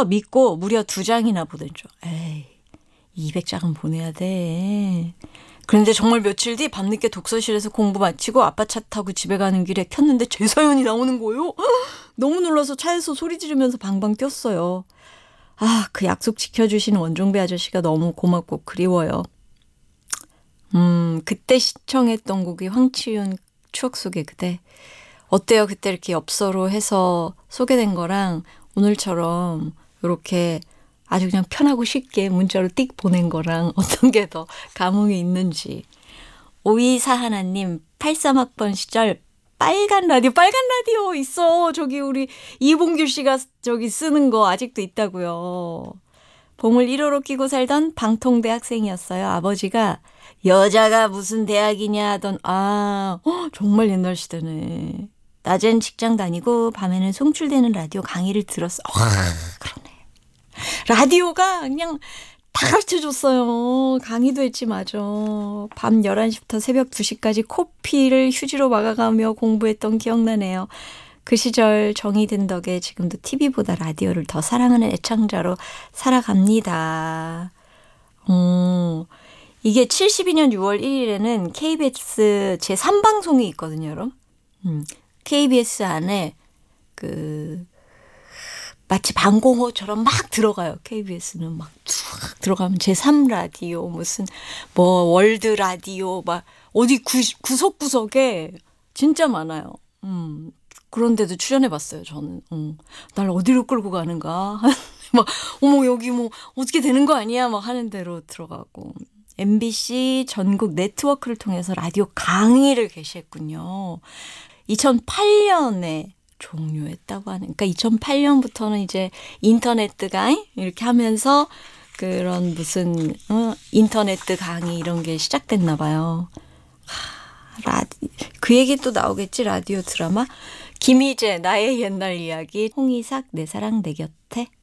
믿고 무려 2장이나 보내줘. 에이, 200장은 보내야 돼. 그런데 정말 며칠 뒤 밤늦게 독서실에서 공부 마치고 아빠 차 타고 집에 가는 길에 켰는데 제 사연이 나오는 거예요. 너무 놀라서 차에서 소리 지르면서 방방 뛰었어요. 아, 그 약속 지켜주신 원종배 아저씨가 너무 고맙고 그리워요. 그때 시청했던 곡이 황치윤 추억 속의 그대. 어때요? 그때 이렇게 엽서로 해서 소개된 거랑 오늘처럼 이렇게 아주 그냥 편하고 쉽게 문자로 띡 보낸 거랑 어떤 게 더 감흥이 있는지. 5241님 83학번 시절 빨간 라디오 있어. 저기 우리 이봉규 씨가 저기 쓰는 거 아직도 있다고요. 봉을 1호로 끼고 살던 방통대 학생이었어요. 아버지가 여자가 무슨 대학이냐 하던 정말 옛날 시대네. 낮엔 직장 다니고 밤에는 송출되는 라디오 강의를 들었어. 그러네. 라디오가 그냥 다 가르쳐줬어요. 강의도 했지 맞아. 밤 11시부터 새벽 2시까지 코피를 휴지로 막아가며 공부했던 기억나네요. 그 시절 정이 든 덕에 지금도 TV보다 라디오를 더 사랑하는 애청자로 살아갑니다. 이게 72년 6월 1일에는 KBS 제3방송이 있거든요, 여러분. KBS 안에 마치 방공호처럼 막 들어가요. KBS는 막 쭉 들어가면 제3라디오 무슨 월드 라디오 막 어디 구석구석에 진짜 많아요. 그런데도 출연해봤어요. 저는. 날 어디로 끌고 가는가. 막 어머 여기 어떻게 되는 거 아니야 막 하는 대로 들어가고. MBC 전국 네트워크를 통해서 라디오 강의를 개시했군요. 2008년에 종료했다고 하는. 그러니까 2008년부터는 이제 인터넷 강의 이렇게 하면서 그런 무슨 인터넷 강의 이런 게 시작됐나 봐요. 그 얘기 또 나오겠지. 라디오 드라마. 김희재 나의 옛날 이야기. 홍이삭 내 사랑 내 곁에.